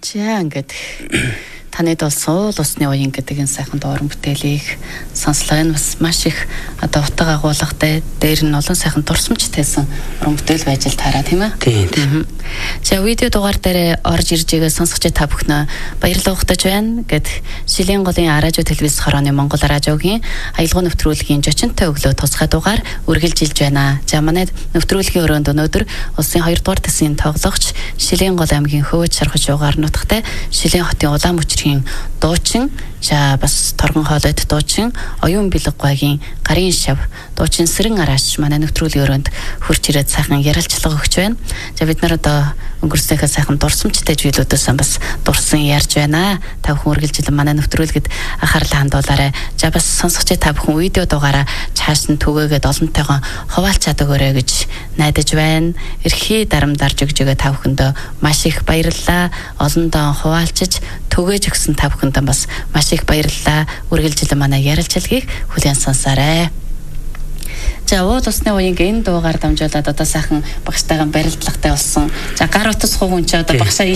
За ингээд танид бол суул усны уян гэдэг энэ сайхан дууран бүтээлийг сонслоо. Энэ бас маш их одоо утга агуулгатай, дээр нь олон сайхан дурсамжтайсан уран бүтээл байж л таараа тийм ээ. Тийм. За видео дугаар дээр орж ирж байгаа сонсогч та бүхэн баярлалаа ухтаж байна гэд Шилийн голын радио телевиз хорооны Монгол радиогийн аялал нэвтрүүлгийн жочинтой өглөө тусгай дугаар үргэлжилж байна. За манай нэвтрүүлгийн өрөөнд өнөөдөр улсын 2 дугаар төсвийн тоглогч Шилийн гол аймгийн Хөвөж шархаж угаар нутагтай Шилийн хотын улаан мөчрийн дуучин за бас торгон хоолойд дуучин оюун бэлэггүйгийн гарын шав дуучин Сэрэн Арааш манай нэвтрүүлгийн өрөөнд хурж ирээд сайхан ярилцлага өгч байна. За бид нар одоо өнгөрснөөхөө сайхан дурсамжтай зүйлүүдээс бас дурсан ярьж байна. Та бүхэн үргэлжлэн манай нэвтрүүлгэд анхаарлаа хандуулаарай. За бас сонсогч та бүхэн видео дугаараа цааш нь түгээгээд олонтойгоо хуваалцаад өгөөрэй гэж найдаж байна. Эрхий дарамдарж өгж байгаа та бүхэндээ маш их баярлалаа. Олондоо хуваалцаж түгээж өгсөн та бүхэндээ бас маш их баярлалаа. Үргэлжлэн манай ярилцлагыг хүлээн сонсоорой. За уул усны уянгийн энэ дуугаар дамжуулаад одоо сайхан багштайгаа барилдлагатай болсон. За гар утас хувын ч одоо багшаа